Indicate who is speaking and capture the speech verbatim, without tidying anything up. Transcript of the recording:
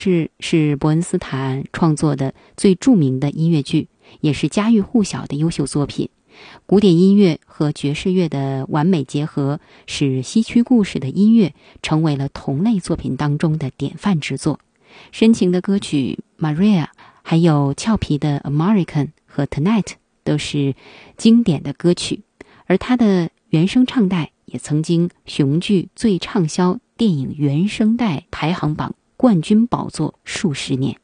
Speaker 1: 是是伯恩斯坦创作的最著名的音乐剧，也是家喻户晓的优秀作品。古典音乐和爵士乐的完美结合，使西区故事的音乐成为了同类作品当中的典范之作。深情的歌曲 Maria， 还有俏皮的 American 和 Tonight 都是经典的歌曲，而它的原声唱带也曾经雄踞最畅销电影原声带排行榜冠军宝座数十年。